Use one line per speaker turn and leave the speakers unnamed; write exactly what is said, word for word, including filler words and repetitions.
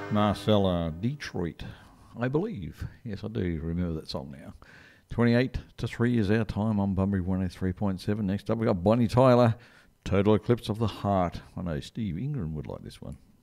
Marcella, Detroit, I believe. Yes, I do remember that song now. twenty-eight to three is our time on Bunbury one oh three point seven. Next up, we got Bonnie Tyler, Total Eclipse of the Heart. I know Steve Ingram would like this one.